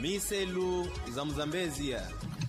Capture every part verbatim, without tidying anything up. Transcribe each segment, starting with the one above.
Miselu za Mzambezia.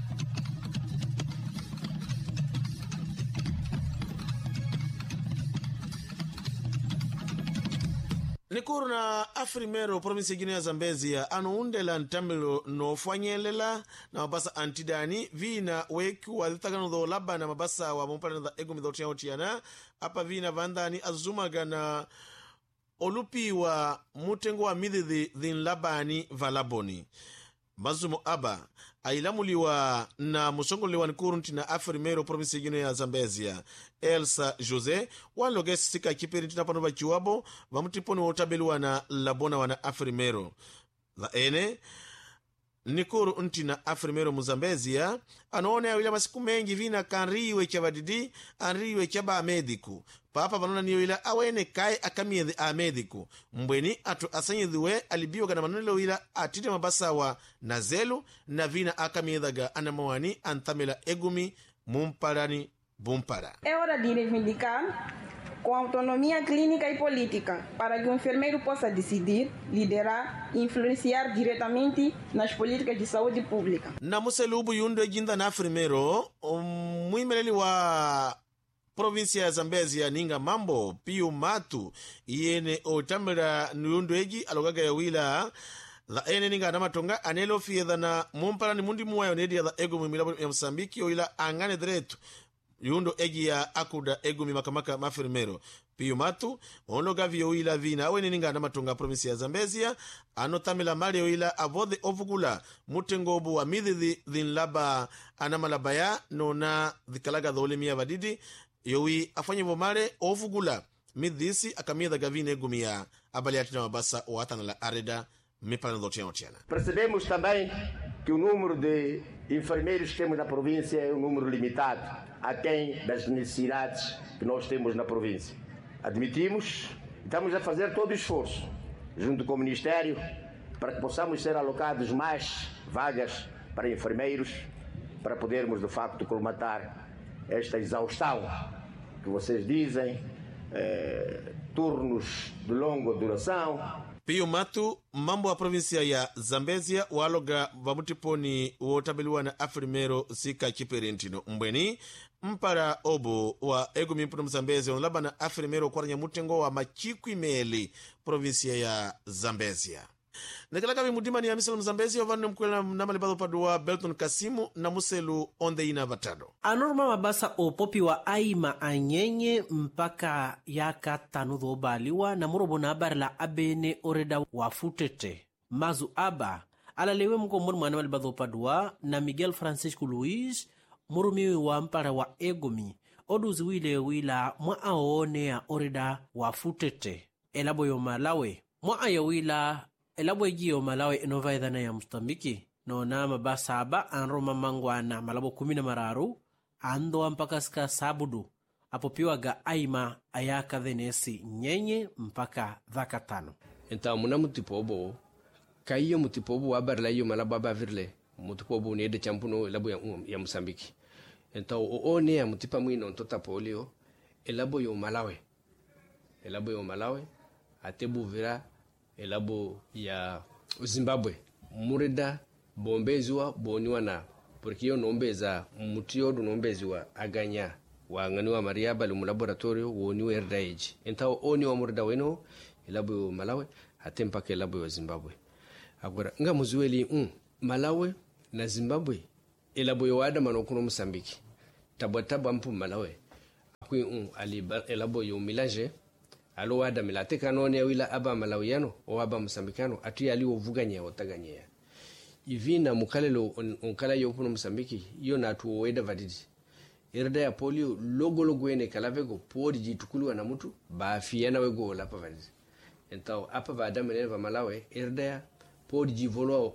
Nikuru na Afrimero provinsi ingine ya Zambezia anuundela ntamilo nofanyelela na mabasa antidani vina weku walitakano dho laba na mabasa wa mpana dha egu midhotia hotiana apa vina vandani azumaga na olupi wa mutengo wa midhithi dhin labani valaboni. Mazumo aba ailamuliwa na musongolewa Nikuru ntina Afrimero provinsi ingine ya Zambezia Elsa Jose walogesi sika kipiri ntina pano bachiwabo vamutiponi wotabeliwa na labona wana Afrimero la ene Nikuru ntina Afrimero Muzambezia anoone ya wila masiku mengi vina kanriwe kia vadidi anriwe kia ba mediku papa vanona niyo wila awene kai akamiedhi a mediku mbweni atu asanyedhiwe alibiwa gana manonilo wila atite mabasawa na zelu na vina akamiedhaga anamawani anthamela egumi mumparani bumpara. É hora de reivindicar com autonomia clínica e política para que o enfermeiro possa decidir, liderar e influenciar diretamente nas políticas de saúde pública. Na muselubu yundo ejinda na Afrimero muimeleli wa provinsia ya Zambezia ninga mambo Piu Matu yene otamira nuyundo eji alogaga ya wila la ene ninga anamatonga anelo fiedha na mumpara ni mundi muwa yonedi ya egu mimilabo ya Msambiki wila angane dretu yundo eji ya akuda egu mimakamaka Mafrimero Piu Matu onloga vio wila vina awene ninga anamatonga provinsia ya Zambezia anotamila mali wila avodhe ovugula mutengobu wa midhithi dhin laba anamalabaya nona dhikalaga dholemia vadidi yowi afanye vomale ovugula midhisi akamida gavine gumia abali atina mabasa o atana la areda mipana dhotiana otiana. Percebemos também que o número de enfermeiros que temos na província é um número limitado, aquém das necessidades que nós temos na província. Admitimos e estamos a fazer todo o esforço, junto com o Ministério, para que possamos ser alocados mais vagas para enfermeiros, para podermos de facto colmatar esta exaustão que vocês dizem, eh, turnos de longa duração. Piu Matu mambo wa provinsia ya Zambezia waloga vamutiponi wotabeliwa na Afrimero sika kiperentino mbweni mpara obo wa egu mimpuno Mzambezia unalaba na Afrimero kwa nyamutengo wa machikwi meli provinsia ya Zambezia. Nekalaka vimudima ni ya miselu Mzambezia wavanu mkwela na malibado padua Belton Kasimu na muselu onde ina vatado. Anorma mabasa opopi wa aima anyenye mpaka yaka tanudho baliwa na murobo na habari la abene oreda wafutete. Mazu aba alalewe mkomboni mwana malibado padua na Miguel Francisco Luiz murumiwe wa mpara wa egomi oduzi wile wila mwa aone ya oreda wafutete. Elabo yo Malawe mwa aya wila elabo ejio Malawi enova idhana ya Mstambiki no na mabasa aba anroma mangwana malabo kumina mararu ando mpaka ska sabudu apopiwa ga aima ayaka dhenesi nyenye mpaka dhaka tano. Enta muna mutipobo kaiyo mutipobo wabarla iyo malabo abavirle mutipobo nede champuno elabo ya, um, ya Msambiki. Enta oone ya mutipa mwino ntota polio elabo yo Malawi elabo yo Malawi atebu vira elabo ya Zimbabwe murida bombeziwa boniwa na porque yo nombeza mutio do nombeziwa aganya wa ngani mariaba lu laboratorio woni erdaiji entawo oni wa murida weno elabo Malawi atempa ke elabo ya Zimbabwe agora nga muzueli um Malawi na Zimbabwe elabo yo ada manokuno Msambiki tabata mpu Malawi akwi um ali elabo yo milage alo wada milate kanone wila aba Malawiyano o aba Msambikano atu yali ovuganya otaganya ivina mukalelo on, on kala yo puno Msambiki yo na tu weda vadidi irda ya polio logo logo ene kalavego podi jitukulu na mtu ba fiana wego la pa vadidi entaw apa vada menene va Malawi irda ya podi jivolo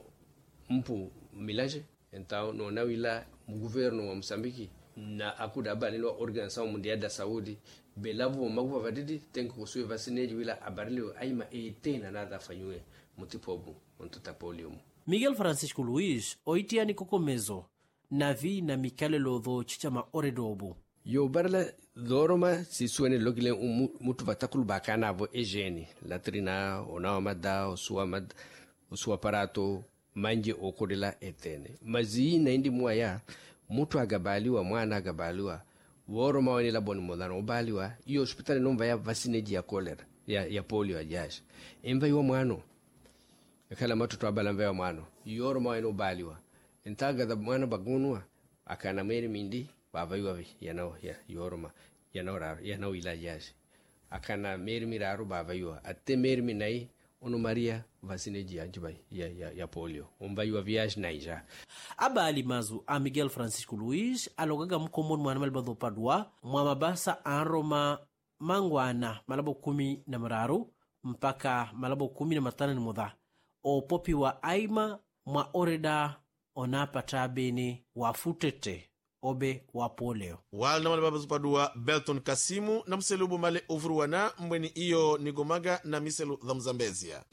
mpu milaje entaw no na wila mu governo wa Msambiki na akuda banilo Organisation Mondiale da Saúde belavo magwa vadidi tenko kuswe vaccineji wila abarilo aima eitena nada fanywe mutipobu ontuta polio. Miguel Francisco Luiz oitiani kokomezo navi na mikalelo dho chichama oredobu yo barla doroma si suene logile um, mutu vatakulu bakana vo ejeni latrina ona mada osua mad osua aparato manje okodela etene mazi na indi mwaya mutu agabaliwa mwana agabaliwa woro mawani la boni modano obaliwa iyo hospitali nomba ya vaccineji ya cholera ya, ya polio ya jash emba yo mwano kala matoto abalamba ya mwano yoro mawani obaliwa entaga da mwana bagunwa akana meri mindi baba yuwa yanao ya yoroma yanao ra yanao ila jash akana meri miraro baba yuwa atte meri minai ono maria vaccineji ya njibai ya, ya, ya polio umba yuwa viage naija aba alimazu a Miguel Francisco Luiz alogaga mkomoni mwana malibadho padua mwa mabasa anroma mangwana malabo kumi na mararu mpaka malabo kumi na matana ni mudha o popi wa aima mwa oreda onapata bene wafutete obe wa polio wala na malibabazu padua Belton Kasimu na mselubu male uvuruwana mbweni iyo nigomaga na miselu dha Mzambezia.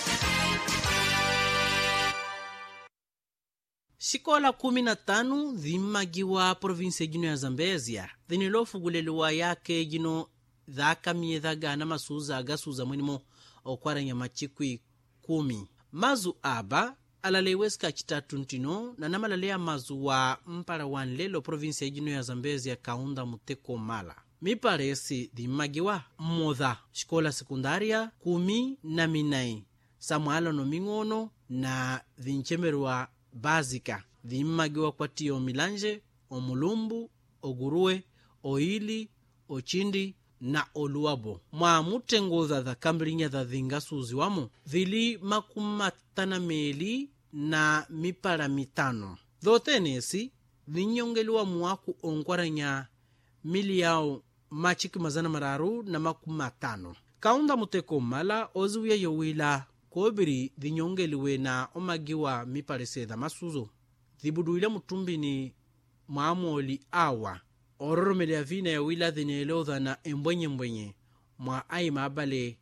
Sikola kumi na tano dhimagiwa provinsi jino ya Zambezia dhinilofuguleliwa yake jino dhaka miedhaga na masuza agasuza mwenimo okwara nyamachikwi kumi mazu aba alaleweska chitatu ntino na namalalea mazu wa mpara wanlelo provinsi ya jino ya Zambezia kaunda muteko mala miparesi dhimagiwa modha shikola sekundaria kumi na minai samualo no mingono na dhinchemerwa básica dhimagiwa kwa tiyo milanje omulumbu ogurue oili ochindi na oluabo mwa mutengoza dha kambrinya dha dhingasuzi wamo dhili makumatana meli na mipara mitano dhotenesi dhinyongeliwa muaku onkwaranya mili yao machiki mazana mararu na makumatano kaunda muteko mala oziwya yowila kobiri dhinyongeliwe na omagiwa miparese dha masuzo dhibuduila mutumbini mwamoli awa ororomele avina ya wila dhinelodha na embwenye mbwenye mwa aima abale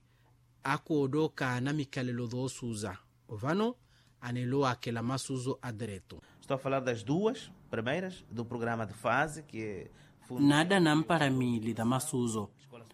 akuodoka na mikalelo dhosuza ovano anelo akela masuzo adreto. Estou a falar das duas primeiras do programa de fase que é nada na mpara mili dha masuzo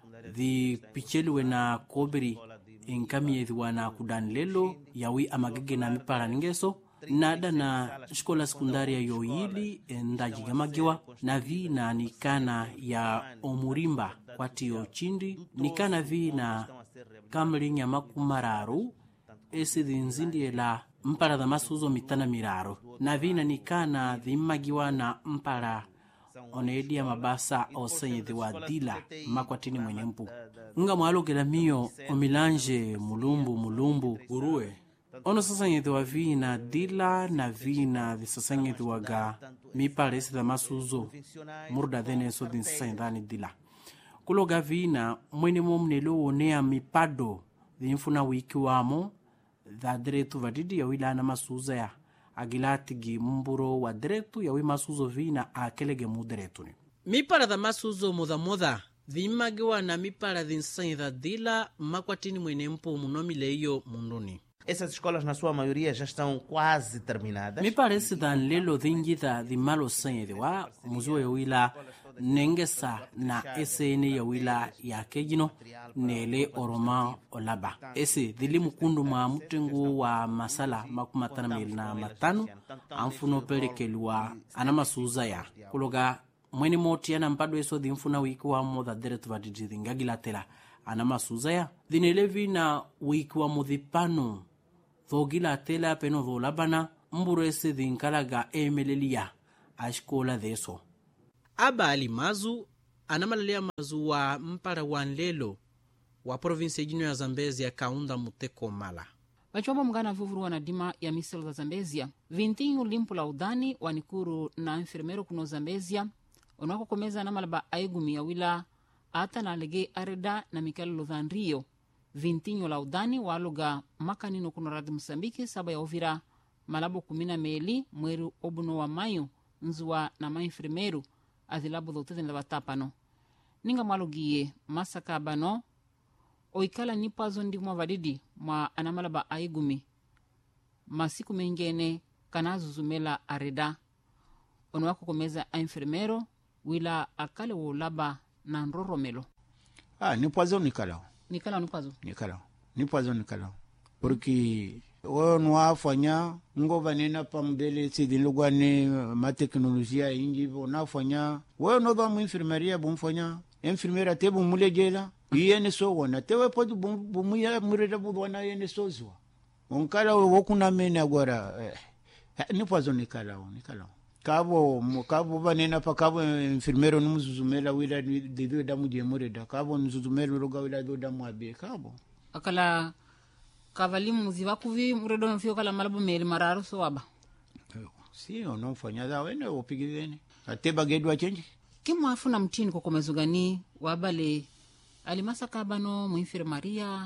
dhipicheliwe na kobiri enkamiedhiwa na kudanlelo yawi amagege na mipara ningeso nada na shikola sekundaria yoyili endajigamagiwa na vi na nikana ya omurimba kwati ochindi nikana vi na kamlinya makumararu esi dhinzindi la mpara dha masuzo mitana miraru na vi na nikana dhimagiwa na mpara onedia mabasa osenyedhiwa dila makwatini mwenye mpu nga mwalogela miyo omilanje mulumbu mulumbu urue ono sasanyedhiwa vina dila na vina visasanyedhiwaga miparesi dha masuzo murda dheneso dhinsasanyedhani dila kuloga vina mwene momnelo onea mipado dhinfuna wiki wamo dha dretu vadidi ya wila na masuza ya agilatigi mburo wa dretu ya wi masuzo vina akelege mudretu ni mipara dha masuzo modha modha dhimagiwa na mipara dhinsanyedha dila makwatini mwene mpu munomile iyo munduni. Essas escolas na sua maioria já estão quase terminadas. Me parece dan lelo dhingitha dhimalo sanyedhiwa muziwa ya wila nengesa na esene ya wila ya kejino nele oroma olaba ese dhili mukundu mwa mutengu wa masala makumatana mili na matano amfuno pelekeliwa anamasuza ya kuloga mwene moti yana mpado eso dhimfuna wiki wa modha deretu vadidi dhingagilatela anamasuza ya dhinelevi na wiki wa modhipano dhogila tela peno dholabana mburu ese dhinkalaga emelelia ashkola dheso aba alimazu anamalalia mazu wa mpara wanlelo wa provinsi jino ya Zambezia kaunda muteko mala wachombo mgana vuvuru wana dima ya miselo za Zambezia vintingu limpu la udani wanikuru na enfermero kuno Zambezia onwako komeza na malaba aigumi ya wila ata na lege areda na mikalo lodhanrio vintingu la udani waluga makanino kuno radhi Msambiki saba ya ovira malabo kumina meli mweru obuno wa mayo nzuwa na maenfermeru azilabo dhotete na batapano ninga mwalugiye masaka bano oikala nipazo ndi mwa vadidi mwa anamalaba aigumi masiku mengene kanazuzumela areda onwako komeza a enfermero wila akale wolaba na nroromelo ah nipazo nikala nikala nipazo nikala nipazo nikala porque wao nwafanya ngo vanena pambele sidilugwane ma teknolojia ingi bonafanya wao no ba mu infirmeria bonfanya infirmera te bu mulejela yene so wona te we podi bu mu ya mureda bu wona yene so zwa onkala wo kuna mena agora eh, ni pozo ni kala ni kala kabo kabo vanena pa kabo infirmero numuzuzumela wila de do damu je mureda kabo nuzuzumela roga wila do damu abe kabo akala kavalimu zivakuvi muredo mfio kala malabu meli mararu so waba si ono fanya da wene opigizeni ateba gedwa change kimwafu na mtini kokomezugani wabale alimasa kabano mu infirmaria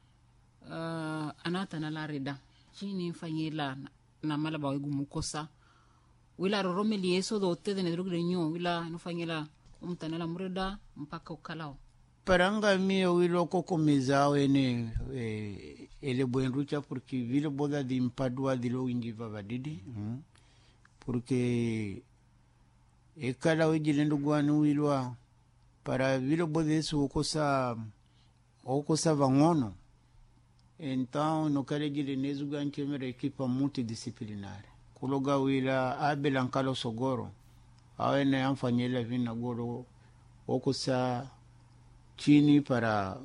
uh, anata na larida chini fanyela na, na malaba wegu mukosa wila roromeli yeso do tede ne drogre nyo wila no fanyela umtanela mureda mpaka ukalao paranga mie wilo kokomeza wene e, ele buenrucha porque vile boda di impadua di lo ingiva vadidi mm. porque e kala wejile ndugwanu wilwa para vile boda yesu okosa okosa vangono então no kale jile nezu ganchemere equipa multidisciplinare kuloga wila abela nkalo sogoro awene amfanyela vina goro okosa chini para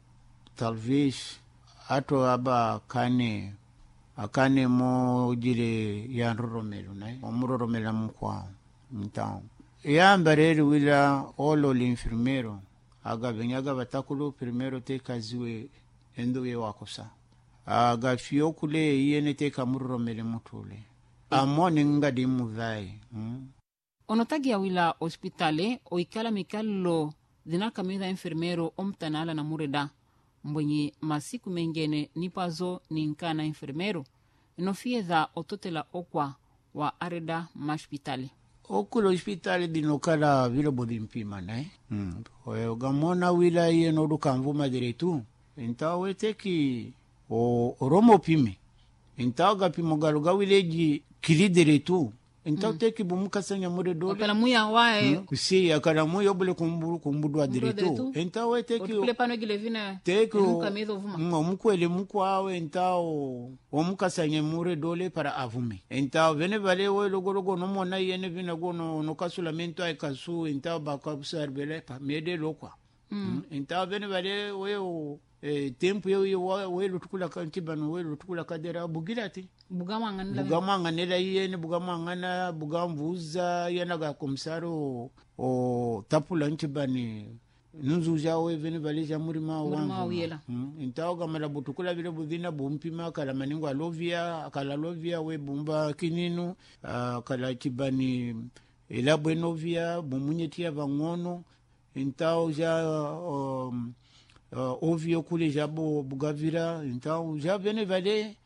talvez ato aba kane akane mo jire ya roromelo nai omuroromela mkwa então ya mbareri wila olo l'infirmero aga benyaga batakulo primero te kaziwe endo ye wakosa aga fiokule yene te kamuroromele mutule amone ngadi mudai hmm? onotagi ya wila hospitale oikala mikalo dina kamida enfermero omtanala na mureda mbonye masiku mengene nipazo ninkana enfermero no fieza ototela okwa wa areda hospitali okulo hospitali dinokala vile bodimpima nae mm. oyo gamona wila ye no dukamvuma diretu então weteki o romo pime então gapimo galuga wileji kili diretu então mm. teki bumukasanya mure dole akala muya wae hmm? si akala muya bule kumburu kumbudwa diretu então we teki otule pano gilevina teki mukamezo vuma mukwele mukwawe então omukasanya mure dole para avume então vene vale we logologo no mona yene vina gono no kasulamento ay kasu então bakabusar bele pa mede lokwa mm. hmm? então vene vale we o e tempo yo yo we lutukula kantibano we lutukula kadera bugilati bugama ngana bugama ngana yene bugama ngana bugamvuza yana ga komsaro o tapula ntibani nunzuja we vene valeja murima wangu mm. intao gamala butukula vile budina bumpima kala maningo alovia akala lovia we bumba kininu uh, kala tibani ela buenovia bumunyetia vangono intao ja um, Uh, ovio kule jabo bugavira então já vene vale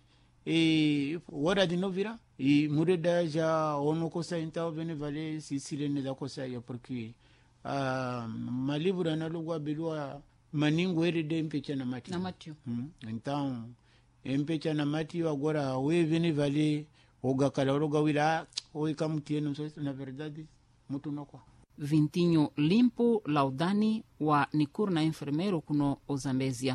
e wora de novira e mureda já ono kosa então vene vale si silene da kosa ya porque a uh, malibura na lugwa bilwa maningo erede empecha na mati na matio hmm? então empecha na mati agora we vene vale oga kala roga wila oi kamtieno na verdade mutu nokwa Vintinho Limpo Laudani wa Nikuru na enfermero kuno Ozambezia.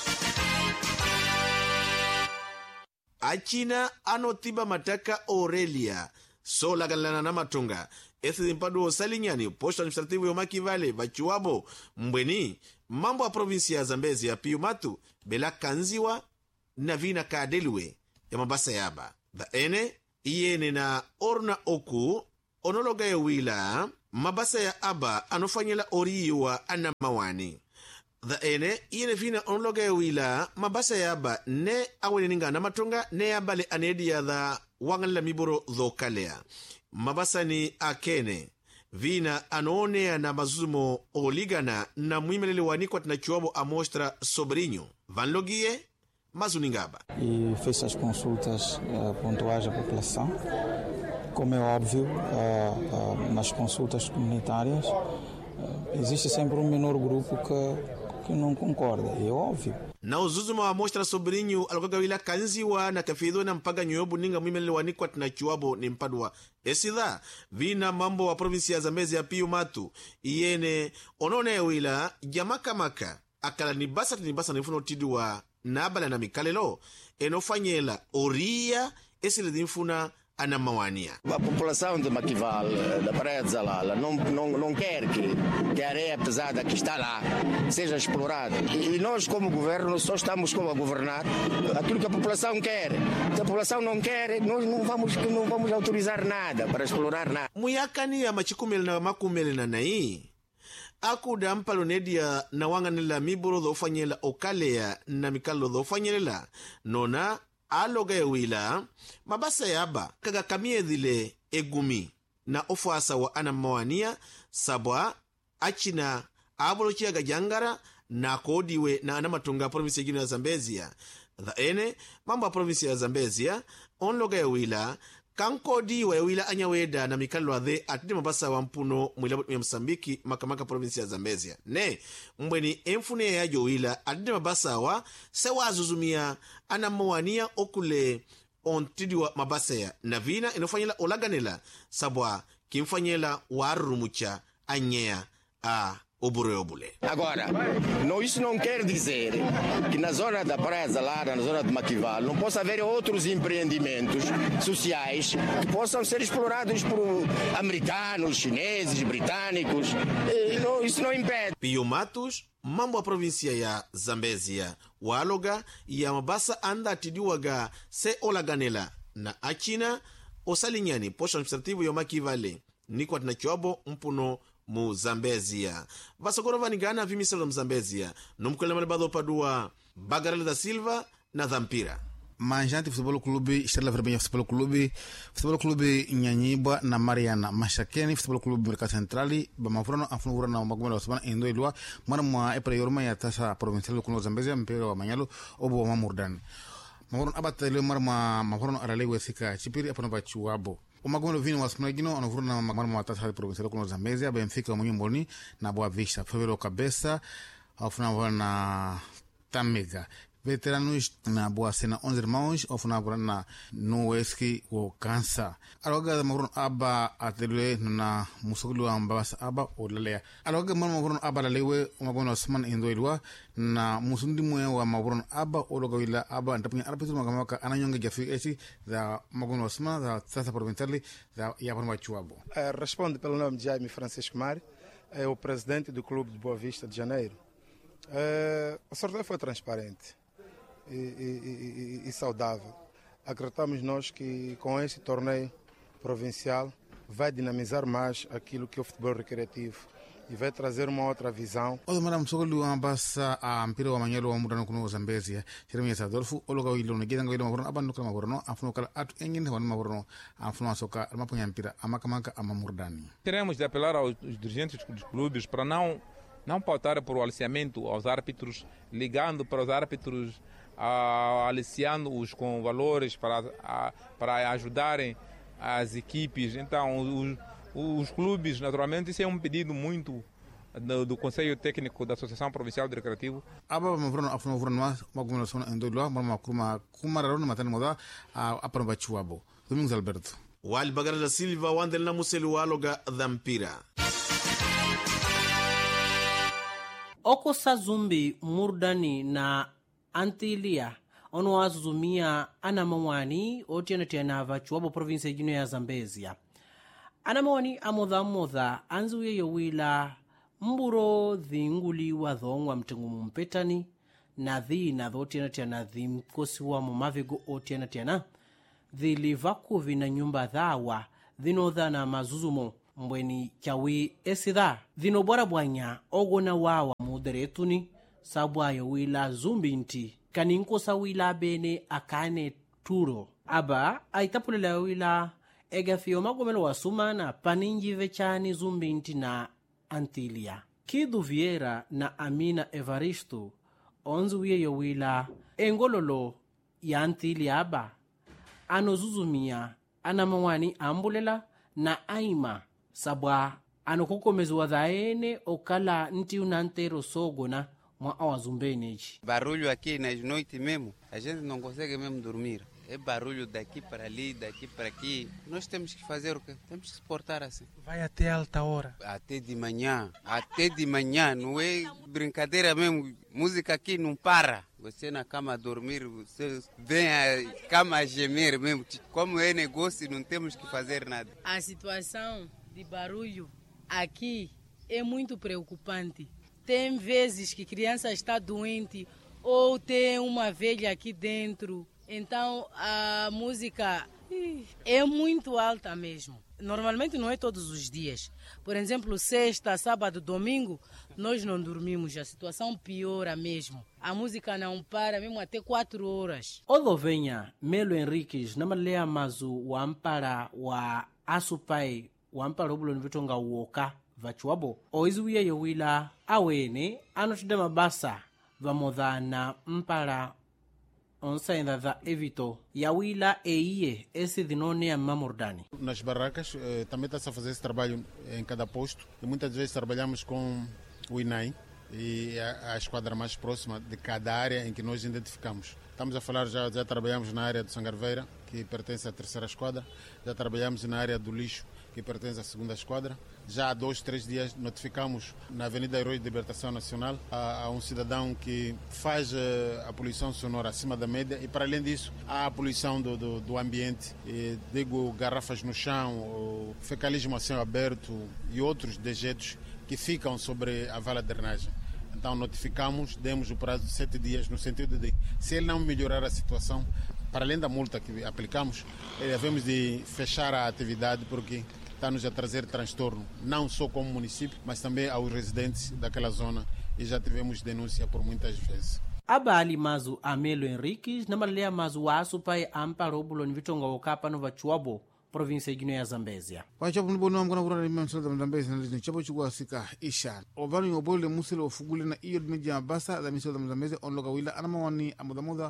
Achina anotiba mataka Aurelia sola galana na matunga ethidi mpadu osalinyani posto administrativo yomaki vale vachuabo mbweni mambo ya provinsia ya Zambezia piu matu bela kanziwa na vina kadeliwe ya mabasa yaba da ene iyene na orna oku onologa ya wila mabasa ya aba anofanyela oriwa ana mawani the ene iyene vina onologa ya wila mabasa ya aba ne awene ninga na matonga ne abale anedi ya dha wangala miboro dhokalea mabasa ni akene vina anoonea na mazumo oligana na muimelele wanikwa tina chuabo amostra sobrinho vanlogie mazuningaba e fez as consultas uh, pontuais à população. Como é óbvio, uh, uh, nas consultas comunitárias uh, existe sempre um menor grupo que, que não concorda, é óbvio. Na uzuzuma wa mostra sobrinho alikoga wila kanziwa na kafido na mpaga nyobu ninga mwimele wanikwa tina chuabo ni mpadwa esida vina mambo wa provinsi ya Zambezia piu matu iyene onone wila jamaka maka akala nibasa tinibasa nifuno tidua nabala na mikalelo enofanyela oria esile dinfuna anamawania. A população de Maquival, da Praia de Zalala, não, não, não quer que, que a areia pesada que está lá seja explorada. E nós, como governo, só estamos como a governar aquilo que a população quer. Se a população não quer, nós não vamos, não vamos autorizar nada para explorar nada. Muyakani ya machikumeli na makumeli na nai, akuda mpalo nedia na wanganila miburo dhofanyela okalea na mikalo dhofanyela nona aloga ewila mabasa yaba kaga kamiedhile egumi na ofuasa wa anamawania sabwa achina abolochia gajangara na kodiwe na anamatunga provinsi ya Gino ya Zambezia dha ene mambo ya provinsi ya Zambezia onloga ewila kankodi wa ewila anyaweda na mikalo adhe atide mabasa wa mpuno mwilabu ya Msambiki makamaka provinsi ya Zambezia ne mbweni emfune ya jowila atide mabasa wa sewa azuzumia anamawania okule ontidiwa mabasa ya na vina inofanyela olaganela sabwa kimfanyela warumucha anyea a obureobule. Agora, não, isso não quer dizer que na zona da Praia Zalada, na zona de Maquival, não possa haver outros empreendimentos sociais que possam ser explorados por americanos, chineses, britânicos. E não, isso não impede. Pio Matos, mambo ya provinsia ya Zambezia, waloga ya mabasa anda atidiwaga se olaganela na achina osalinyani posho administrativu ya Makivale nikwa tinachoabo mpuno mu Zambezia. Vasokoro vanigana vimiselo Mzambezia nomkwela malibado padua Bagarela da Silva na Dhampira. Manjante Futebol Clube, Estrela Vermelha Futebol Clube, Futebol Clube Nyanyiba na Mariana Mashakeni, Futebol Clube Mercado Centrali, Bamafurano Afunura na Magomelo Osman Endo Ilua, Marama Epre Yorma ya Tasa Provincial Kuno Zambezia, Mpero wa Manyalo, Obo wa Mamurdan. Mafuron abatele marma Mafuron Aralewe Sika, Chipiri Apono Bachuabo. O Magomelo Vino Wasmagino, Anofurna Marma Tasa Provincial Kuno Zambezia, Benfica Munyimboni, na Boa Vista, Fevero Cabeça, Afuna na Tamega. Veteranos na Boa Sena onze irmãos, ofuna na Noeski o Kansa. Aloga Maron Aba atele na Musoglu Ambas Aba o Lalea. Aloga Maron Aba Lalewe, Magon Osman Indoilwa, na Musundi Mue wa Maron Aba, Ologa Villa Aba, and Tapin Arbitre Magamaka, Anayonga Jafi Esi, the Magon Osman, the Tata Provinciali, the Yapama Chuabo. Responde pelo nome de Jaime Francisco Mari, é o presidente do Clube de Boa Vista de Janeiro. É, o sorteio foi transparente. E, e, e, e saudável. Acreditamos nós que com este torneio provincial vai dinamizar mais aquilo que é o futebol recreativo e vai trazer uma outra visão. O madam sogolu ambasa a mpira wa Manyalo wa mudano kuno Zambezia. Jeremia Sadolfu ologa wilo ne gidango wilo maborno abandu kala maborno afuno kala atu engine wan maborno afuno soka maponya mpira amakamaka amamurdani. Queremos de apelar aos dirigentes dos clubes para não não pautar por o aliciamento aos árbitros, ligando para os árbitros, Uh, aliciando-os com valores para, uh, para ajudarem as equipes. Então, os, os clubes, naturalmente, isso é um pedido muito do, do Conselho Técnico da Associação Provincial de Recreativo. Aba mavrono afno vrono magumelo sona endolwa mama kuma kumararona matani moda a provachuabo. Domingos Alberto. Wali Bagarela da Silva wandel na muselu waloga Dhampira. Oko Sazumbi Murdani na Antilia ono wazuzumia anamawani otiana tiana vachuabo province jino ya Zambezia. Anamawani amodha modha anzuye yowila mburo dhinguli wa dhongwa mtengumu mpetani na dhi na dhotiana tiana dhi mkosi wa mumavigo otiana tiana dhili vaku vina nyumba dhawa dhinodha na mazuzumo mbweni chawi esidha dhinobora bwanya ogona wawa muderetuni sabwa yowila zumbinti kaninkosa wila bene akane turo aba aitapulela wila egafio magomelo wasumana paninji vechani zumbinti na Antilia. Kidu Vieira na Amina Evaristo onzuye yowila engololo ya Antilia aba anozuzumia anamawani ambulela na aima sabwa anokukomezwa dhaene okala nti unantero sogona mwa awazumbeneji. Barulho aqui nas noites mesmo, a gente não consegue mesmo dormir. É barulho daqui para ali, daqui para aqui. Nós temos que fazer o quê? Temos que se portar assim. Vai até alta hora. Até de manhã. Até de manhã. Não é brincadeira mesmo. Música aqui não para. Você na cama a dormir, você vem a cama a gemer mesmo. Como é negócio, não temos que fazer nada. A situação de barulho aqui é muito preocupante. Tem vezes que criança está doente ou tem uma velha aqui dentro. Então a música é muito alta mesmo. Normalmente não é todos os dias. Por exemplo, sexta, sábado, domingo, nós não dormimos. A situação piora mesmo. A música não para mesmo até quatro horas. Odovenha, Melo Henriques, namalea mazu wampara wa asupai wampara ubulo nivitonga uoka vachuabo. Oizuia yowila awene anotida mabasa vamodhana mpara onsainda da evito yawila eiye esse dinone a mamordani. Nas barracas eh, também está-se a fazer esse trabalho em cada posto e muitas vezes trabalhamos com o I N A I e a, a esquadra mais próxima de cada área em que nós identificamos. Estamos a falar, já, já trabalhamos na área do Sangarveira, que pertence à terceira esquadra, já trabalhamos na área do lixo, que pertence à segunda esquadra. Já há dois, três dias notificamos na Avenida Herói de Libertação Nacional a, a um cidadão que faz uh, a poluição sonora acima da média e, para além disso, há a poluição do, do, do ambiente, e, digo, garrafas no chão, fecalismo a céu aberto e outros dejetos que ficam sobre a vala de drenagem. Então notificamos, demos o prazo de sete dias no sentido de, se ele não melhorar a situação, para além da multa que aplicamos, devemos de fechar a atividade porque está-nos a trazer transtorno, não só como município, mas também aos residentes daquela zona, e já tivemos denúncia por muitas vezes. Abali mazu Amelo Henriques, namalea mazu asu pai amparo bulo nivitonga wakapa no vachuabo, província de Guiné Zambésia. Wachapo nibo no mkona kura ni msala da Zambésia na chapo chukua sika isha. Obani obole musele ofugule na iyo media basa da misala da Zambésia onloga wila anama wani amudamuda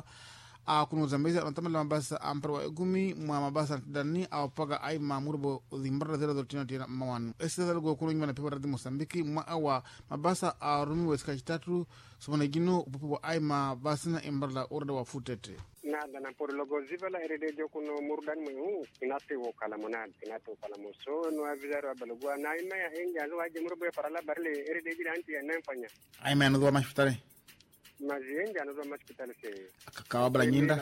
a kuno Zambésia antamela mabasa amparo egumi mwa mabasa dani au paga ai mamurbo limbara zero dotina tina mawanu. Ese dal go kuno nyima na pepa de Mozambique mwa awa mabasa a rumi weska chitatu sumana gino upopo ai mabasa na imbarla orda wa futete. Nada na por logo ziva la erede jo kuno murdan mu inate wo kala monad inate wo kala moso no avisaro abalugwa na ima ya enja zo aje murbo para la barle erede ji anti ya nempanya ai mano do hospitale mas enja no do hospitale se kawa bala nyinda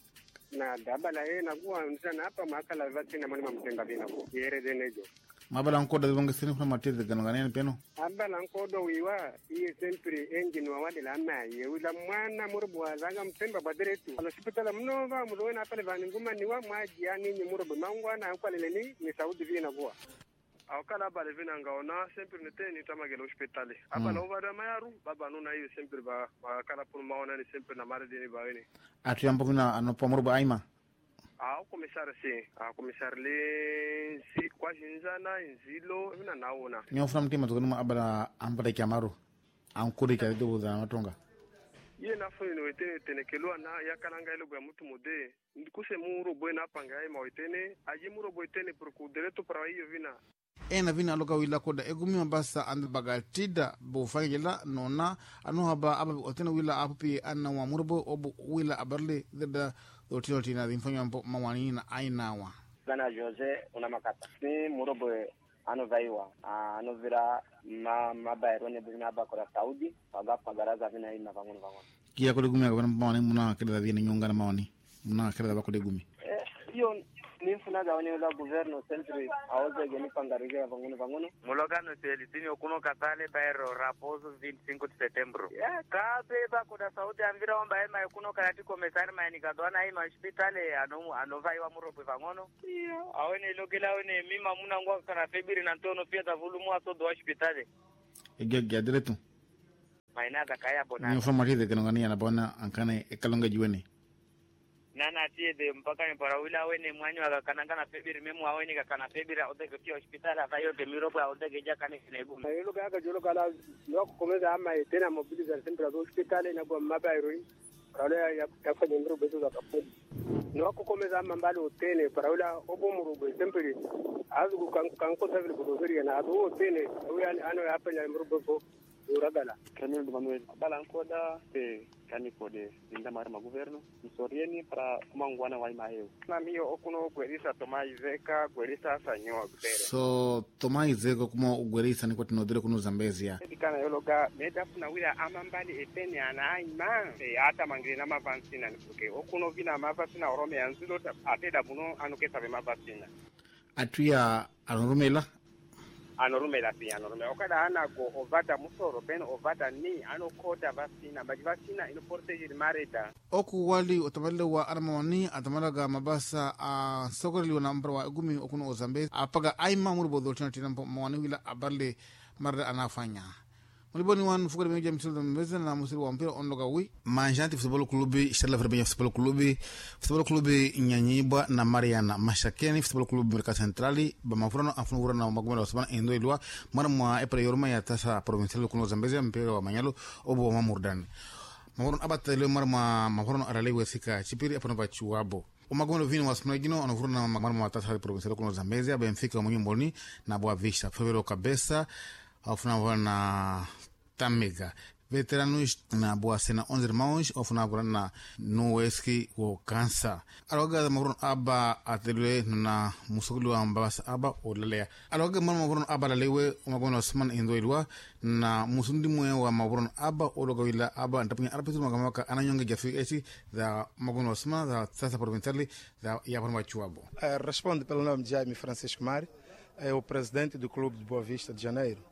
na dabala e na gua nsana hapa makala vati na mani mamtenga bina ko erede nejo mabala nkoda zonga sini kwa matete gano ganene peno abala nkodo wiwa iye sempre engine wa wade la maye ula mwana murbo azanga mtemba baderetu ala hospitala mnova mulowena pale vaninguma ni wa mwaji yani ni murbo mangwana kwa leleni ni Saudi vina gua awkala bale vina ngaona sempre neteni tamagelo hospitali abala ovada mayaru baba nuna hiyo sempre ba kala por maona ni sempre na mare dini baweni atu yambo vina anopa murbo aima ao começar assim a começar le si quase nzana nzilo vina naona nyo from tima tukunu abala ambada kyamaru ankuri kya do za matonga ye na fo ni wetene tenekelo na yakalanga ile gwa mtu mode ndikuse muro bwena panga ai mawetene aje muro bwetene pour ku direto para hiyo vina ena vina aloka wila koda egumi mabasa and bagatida bo fangela nona anu haba aba otena wila api anna wa murbo obu wila abarle deda otino tina dinfanya mawani na ainawa Gana Jose una makata ni murbo ano vaiwa ano vira ma mabairo ne bina bakora Saudi paga pagaraza vina ina vangono vangono kia ko gumi ga mawani muna keda vina nyonga na mawani muna keda bakode gumi eh hiyo ni mfuna ga wani la governo centri aoze geni pangarige vangono vangono mulogano teli tinyo kuno katale bairo raposo veinticinco de setembro ya kabe ba kuda Saudi ambira omba ema kuno karati komesari maini kadwana ima hospitale ano anovaiwa murobo vangono iyo awene logela wene mima muna ngwa kana febiri na ntono pia tavulumu asodo hospitale egege direto maina da kaya bona ni informati de kanongania na bona ankane ekalonga juene nana tie de mpaka mpara wila wene mwanyo akakananga na febiri memu awene kakana febiri odege pia hospitali afayo de mirobo odege jaka ni sinegu ayelo ga ga jolo kala no komeza ama tena mobiliza sempre do hospitali na kwa mabairo kale ya kafanya mirobo zo zakapodi no ko komeza ama mbali otene para wila obo murobo sempre azu kan kan ko savile ko dogeri na ado otene wila ano hapa ya mirobo ko uragala Camilo de Manuel balancoda te canicode inda mara governo msorieni para kumangwana wa imaeu na mio okuno gwerisa toma izeka gwerisa sanyo gere so toma izeka kuma ugwerisa ni kwatino dire kuno Zambezia kana yologa meda kuna wila amambali eteni ana aima e ata mangire na mavansina ni porque okuno vina mavansina orome yanzilo ateda buno anoketa be mavansina atuya anorumela anorumela si anorumela okada ana go ovata musoro ben ovata ni anokota vasina baji vasina ino portage di mareta oku wali otamale wa armoni atamalaga mabasa a sokoli wana mbra wa gumi okuno Ozambe apaga aima murbo dolchana tinampo mwani wila abarle marda anafanya muliboni wan fukari meja msilu mbeza na musilu wa mpira ondoga wi manjanti futbol klubi Stella Vermelha futbol klubi futbol klubi Nyanyibwa na Mariana Mashakeni futbol klubi Mercado Centrali bamafurano afunura na magomero sabana endo ilwa mara mwa epre yorma ya tasa provincial kuno Zambezia mpira wa Manyalo obo wa Mamurdani mafuron abata ile mara mwa mafuron arale wesika chipiri apono bachuabo umagomero vino wasmana gino anafuruna mara mwa tasa provincial kuno Zambezia Benfica mwenye na Boa Vista Fevero Cabeça afuna na Tamega veteranos na Boa Sena onze irmãos afuna na Noeski o Kansa aloga mabron aba atele na musukulu ambasa aba olelea aloga mabron aba lalewe umagona Osman Indoilwa na musundi mwe wa mabron aba ologa wila aba ndapnya arbitu magamaka ananyonge jafi esi da magona Osman da sasa provinciali da ya parma chuabo responde pelo nome de Jaime Francisco Mari é o presidente do Clube de Boa Vista de Janeiro.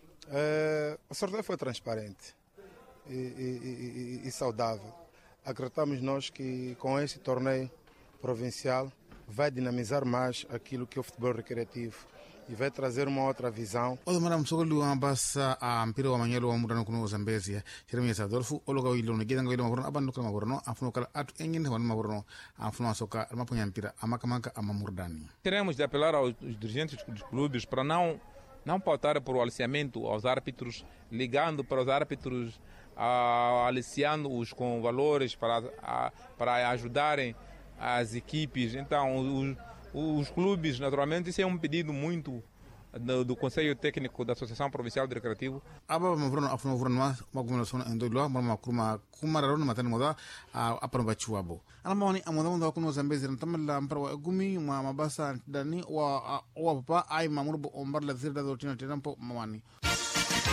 Uh, o sorteio foi transparente e, e, e, e saudável. Acreditamos nós que com esse torneio provincial vai dinamizar mais aquilo que é o futebol recreativo e vai trazer uma outra visão. Odo mara msogolu ambasa a mpira wa Manyalo wa mudano kuno Zambezia. Jeremia Sadolfu ologa wilo ne gidango wilo maborno abando kala maborno afuno kala atu engine wan maborno afuno soka maponya mpira amakamaka amamurdani. Queremos de apelar aos dirigentes dos clubes para não não pautar por o aliciamento aos árbitros, ligando para os árbitros, uh, aliciando-os com valores para, uh, para ajudarem as equipes. Então, os, os clubes, naturalmente, isso é um pedido muito do, do Conselho Técnico da Associação Provincial de Recreativo. Aba mavrono afno vrono ma magumelo sona endolwa marma kuma kumararona matani moda apano bachuabo ana mawani amoda moda kuno Zambezia ntamalla mpara gumi ma mabasa dani wa wa papa ai mamurbo ombar la zirda do tina tinampo mawani